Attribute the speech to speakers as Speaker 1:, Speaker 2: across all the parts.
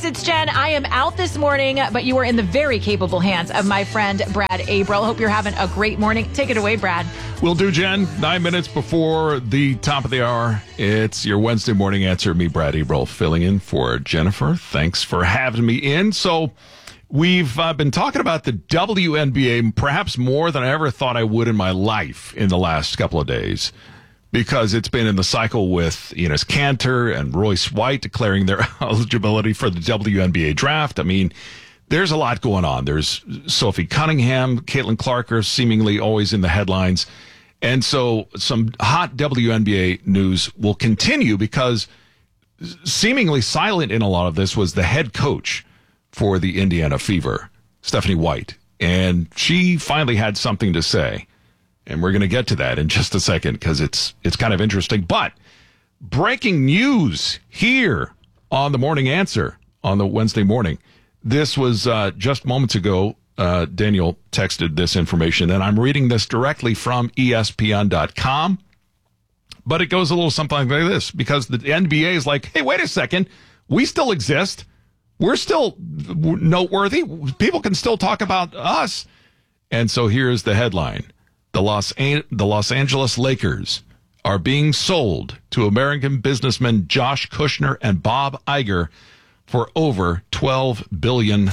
Speaker 1: it's Jen. I am out this morning, but you are in the very capable hands of my friend Brad Abril. Hope you're having a great morning. Take it away, Brad.
Speaker 2: Will do, Jen. 9 minutes before the top of the hour. It's your Wednesday morning answer. Me, Brad Abril, filling in for Jennifer. Thanks for having me in. So we've been talking about the WNBA perhaps more than I ever thought I would in my life in the last couple of days, because it's been in the cycle with Enes Kanter and Royce White declaring their eligibility for the WNBA draft. I mean, there's a lot going on. There's Sophie Cunningham, Caitlin Clark are seemingly always in the headlines. And so some hot WNBA news will continue, because seemingly silent in a lot of this was the head coach for the Indiana Fever, Stephanie White. And she finally had something to say. And we're going to get to that in just a second, because it's kind of interesting. But breaking news here on the Morning Answer on the Wednesday morning. This was just moments ago. Daniel texted this information, and I'm reading this directly from ESPN.com. But it goes a little something like this, because the NBA is like, hey, wait a second. We still exist. We're still noteworthy. People can still talk about us. And so here's the headline. The Los Angeles Lakers are being sold to American businessmen Josh Kushner and Bob Iger for over $12 billion.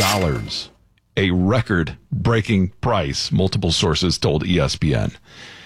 Speaker 2: A record-breaking price, multiple sources told ESPN.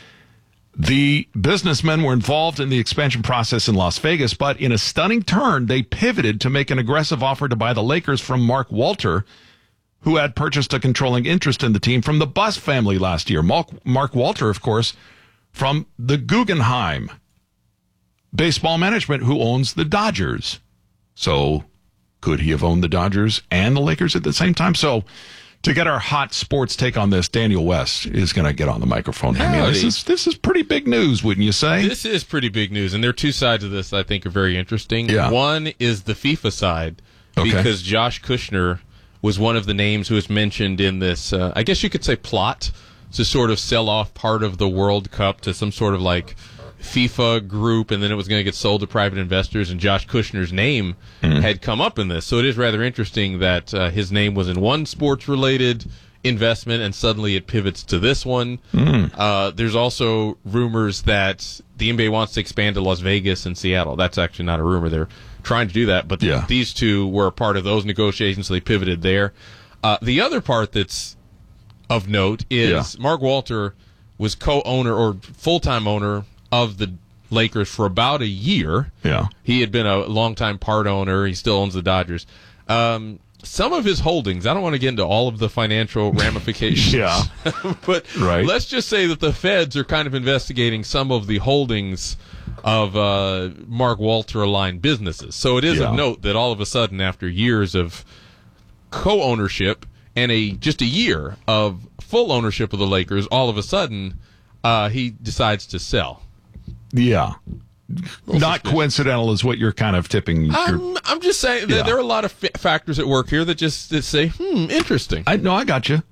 Speaker 2: The businessmen were involved in the expansion process in Las Vegas, but in a stunning turn, they pivoted to make an aggressive offer to buy the Lakers from Mark Walter, who had purchased a controlling interest in the team from the Buss family last year. Mark Walter, of course, from the Guggenheim Baseball Management, who owns the Dodgers. So could he have owned the Dodgers and the Lakers at the same time? So to get our hot sports take on this, Daniel West is going to get on the microphone. I mean, this is pretty big news, wouldn't you say?
Speaker 3: This is pretty big news, and there are two sides of this I think are very interesting.
Speaker 2: Yeah.
Speaker 3: One is the FIFA side, because Josh Kushner was one of the names who was mentioned in this, I guess you could say, plot to sort of sell off part of the World Cup to some sort of like FIFA group, and then it was going to get sold to private investors, and Josh Kushner's name had come up in this. So it is rather interesting that his name was in one sports-related investment, and suddenly it pivots to this one. There's also rumors that the NBA wants to expand to Las Vegas and Seattle. That's actually not a rumor. They're trying to do that, but these two were a part of those negotiations, so they pivoted there. The other part that's of note is Mark Walter was co-owner or full-time owner of the Lakers for about a year. Yeah. He had been a longtime part owner. He still owns the Dodgers. Some of his holdings, I don't want to get into all of the financial ramifications. But let's just say that the feds are kind of investigating some of the holdings of Mark Walter-aligned businesses. So it is of note that all of a sudden, after years of co-ownership and just a year of full ownership of the Lakers, all of a sudden he decides to sell. Yeah.
Speaker 2: Not coincidental is what you're kind of tipping.
Speaker 3: I'm just saying that there are a lot of factors at work here that say, interesting.
Speaker 2: I got you.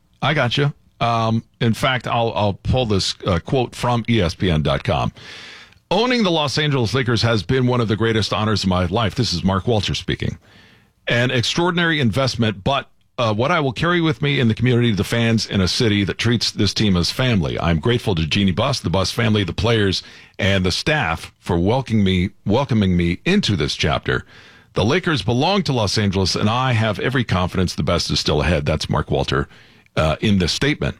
Speaker 2: In fact, I'll pull this quote from ESPN.com. Owning the Los Angeles Lakers has been one of the greatest honors of my life. This is Mark Walter speaking. An extraordinary investment, but what I will carry with me in the community, the fans in a city that treats this team as family. I'm grateful to Jeannie Buss, the Buss family, the players, and the staff for welcoming me into this chapter. The Lakers belong to Los Angeles, and I have every confidence the best is still ahead. That's Mark Walter in this statement.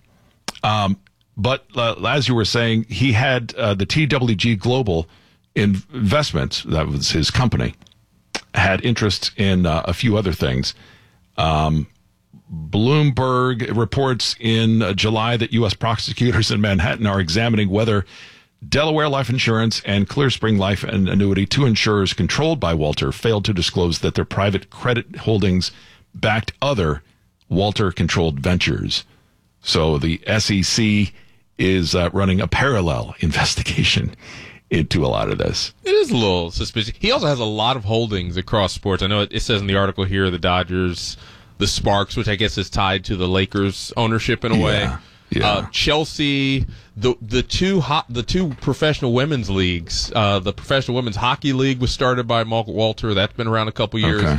Speaker 2: But as you were saying, he had the TWG Global Investments, that was his company, had interest in a few other things. Bloomberg reports in July that U.S. prosecutors in Manhattan are examining whether Delaware Life Insurance and Clear Spring Life and Annuity, two insurers controlled by Walter, failed to disclose that their private credit holdings backed other Walter-controlled ventures. So the SEC is running a parallel investigation into a lot of this.
Speaker 3: It is a little suspicious. He also has a lot of holdings across sports. I know it says in the article here the Dodgers, the Sparks, which I guess is tied to the Lakers ownership in a way. Yeah. Chelsea, the two professional women's leagues. The Professional Women's Hockey League was started by Mark Walter. That's been around a couple years. Okay.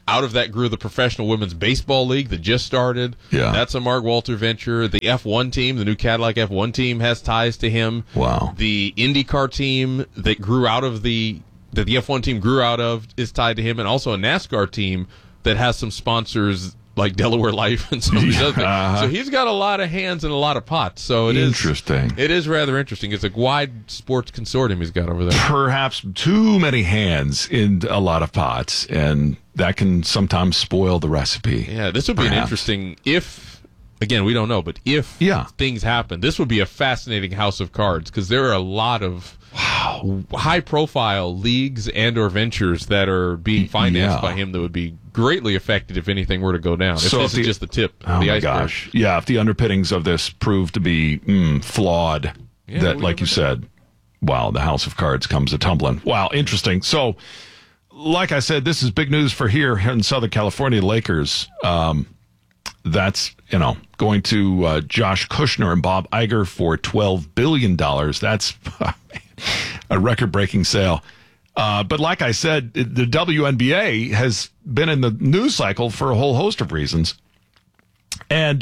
Speaker 3: Out of that grew the Professional Women's Baseball League that just started.
Speaker 2: Yeah.
Speaker 3: That's a Mark Walter venture. The F1 team, the new Cadillac F1 team, has ties to him.
Speaker 2: Wow.
Speaker 3: The IndyCar team that the F1 team grew out of is tied to him, and also a NASCAR team that has some sponsors like Delaware Life and some of these other things. So he's got a lot of hands and a lot of pots. So it is rather interesting. It's a wide sports consortium he's got over there.
Speaker 2: Perhaps too many hands in a lot of pots, and that can sometimes spoil the recipe.
Speaker 3: Yeah, this would be an interesting, if, again, we don't know, but if things happen, this would be a fascinating house of cards, because there are a lot of high-profile leagues and or ventures that are being financed by him that would be greatly affected if anything were to go down.
Speaker 2: So
Speaker 3: if this is just the tip of the iceberg.
Speaker 2: Gosh. Yeah, if the underpinnings of this prove to be flawed, that, like you said, wow, the house of cards comes a-tumbling. Wow, interesting. So, like I said, this is big news for here in Southern California. Lakers, that's, going to Josh Kushner and Bob Iger for $12 billion. That's a record-breaking sale. But like I said, the WNBA has been in the news cycle for a whole host of reasons. And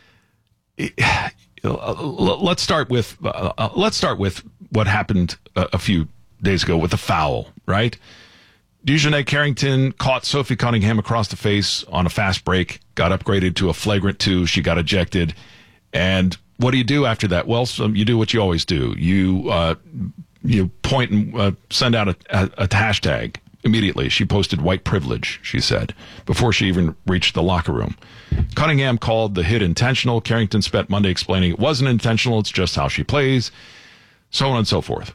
Speaker 2: let's start with what happened a few days ago with the foul, right? DeJounte Carrington caught Sophie Cunningham across the face on a fast break, got upgraded to a flagrant 2. She got ejected. And what do you do after that? Well, you do what you always do. You point and send out a hashtag immediately. She posted white privilege, she said, before she even reached the locker room. Cunningham called the hit intentional. Carrington spent Monday explaining it wasn't intentional. It's just how she plays, so on and so forth.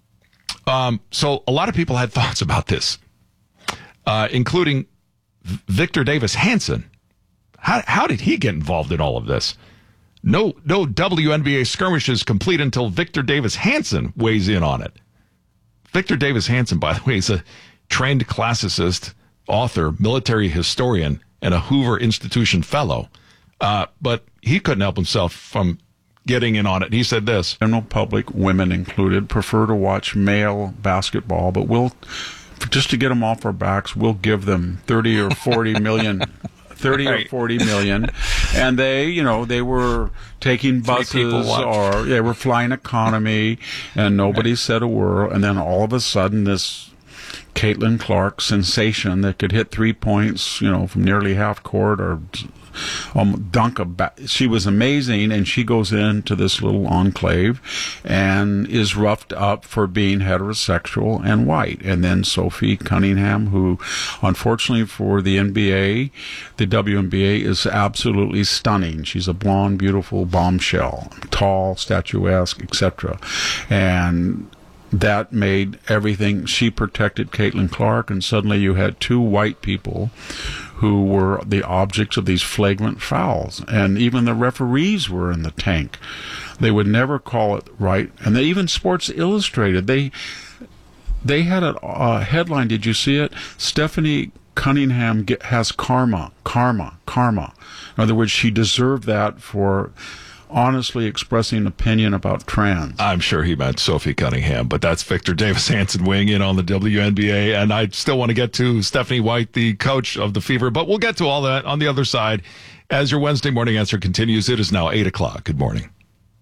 Speaker 2: So a lot of people had thoughts about this, including Victor Davis Hanson. How did he get involved in all of this? No WNBA skirmish is complete until Victor Davis Hanson weighs in on it. Victor Davis Hanson, by the way, is a trained classicist, author, military historian, and a Hoover Institution fellow. But he couldn't help himself from getting in on it. He said this.
Speaker 4: General public, women included, prefer to watch male basketball, but just to get them off our backs, we'll give them 30 or 40 million 30 or 40 million, and they were taking buses or they were flying economy, and nobody said a word. And then all of a sudden, this Caitlin Clark sensation that could hit 3 points, from nearly half court or dunk she was amazing, and she goes into this little enclave and is roughed up for being heterosexual and white. And then Sophie Cunningham, who unfortunately for the NBA, the WNBA, is absolutely stunning. She's a blonde, beautiful bombshell, tall, statuesque, etc. And that made everything. She protected Caitlin Clark, and suddenly you had two white people who were the objects of these flagrant fouls. And even the referees were in the tank. They would never call it right. And even Sports Illustrated, they had a headline, did you see it? Stephanie Cunningham has karma. In other words, she deserved that for honestly expressing an opinion about trans.
Speaker 2: I'm sure he meant Sophie Cunningham, but that's Victor Davis Hanson weighing in on the WNBA. And I still want to get to Stephanie White, the coach of the Fever, but we'll get to all that on the other side as your Wednesday morning answer continues. It is now 8 o'clock. Good morning.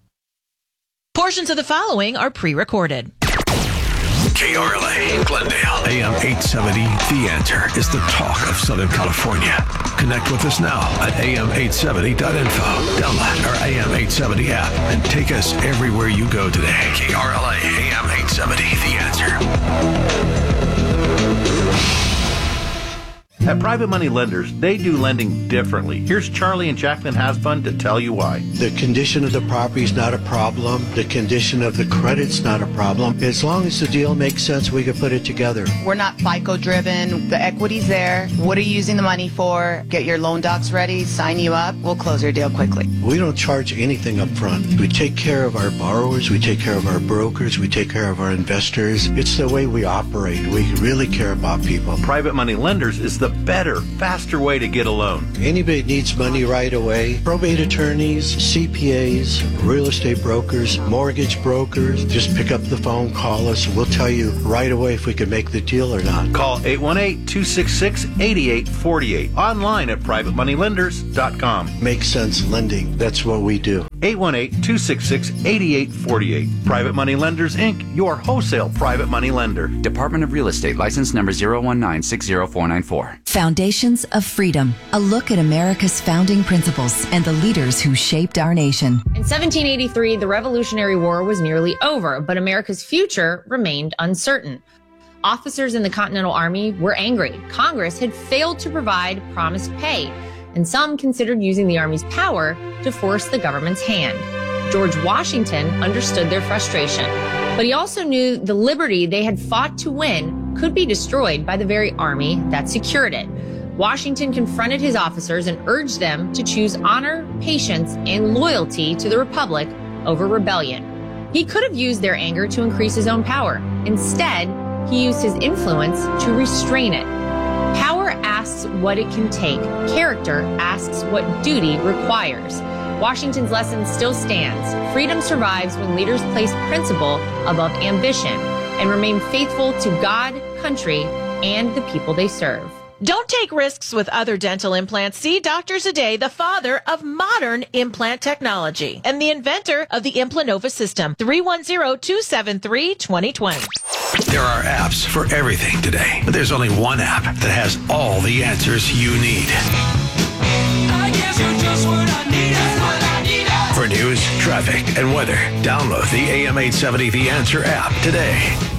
Speaker 1: Portions of the following are pre-recorded.
Speaker 5: KRLA, Glendale, AM 870. The Answer is the talk of Southern California. Connect with us now at am870.info. Download our AM 870 app and take us everywhere you go today. KRLA, AM 870. The Answer.
Speaker 6: At Private Money Lenders, they do lending differently. Here's Charlie and Jacqueline Hasbun to tell you why.
Speaker 7: The condition of the property is not a problem. The condition of the credit's not a problem. As long as the deal makes sense, we can put it together.
Speaker 8: We're not FICO driven. The equity's there. What are you using the money for? Get your loan docs ready, sign you up. We'll close your deal quickly.
Speaker 7: We don't charge anything up front. We take care of our borrowers. We take care of our brokers. We take care of our investors. It's the way we operate. We really care about people.
Speaker 6: Private Money Lenders is the better, faster way to get a loan.
Speaker 7: Anybody needs money right away. Probate attorneys, CPAs, real estate brokers, mortgage brokers. Just pick up the phone, call us. We'll tell you right away if we can make the deal or not.
Speaker 6: Call 818-266-8848. Online at privatemoneylenders.com.
Speaker 7: Makes sense lending. That's what we do.
Speaker 6: 818-266-8848. Private Money Lenders, Inc., your wholesale private money lender.
Speaker 9: Department of Real Estate, license number 019-60494.
Speaker 10: Foundations of Freedom, a look at America's founding principles and the leaders who shaped our nation.
Speaker 11: In 1783, the Revolutionary War was nearly over, but America's future remained uncertain. Officers in the Continental Army were angry. Congress had failed to provide promised pay, and some considered using the Army's power to force the government's hand. George Washington understood their frustration, but he also knew the liberty they had fought to win could be destroyed by the very army that secured it. Washington confronted his officers and urged them to choose honor, patience, and loyalty to the Republic over rebellion. He could have used their anger to increase his own power. Instead, he used his influence to restrain it. Power asks what it can take. Character asks what duty requires. Washington's lesson still stands. Freedom survives when leaders place principle above ambition and remain faithful to God, country, and the people they serve.
Speaker 12: Don't take risks with other dental implants. See Dr. Zadeh, the father of modern implant technology and the inventor of the Implanova system. 310-273-2020.
Speaker 5: There are apps for everything today, but there's only one app that has all the answers you need.
Speaker 13: I guess you're just what I need.
Speaker 5: For news, traffic, and weather, download the AM 870 The Answer app today.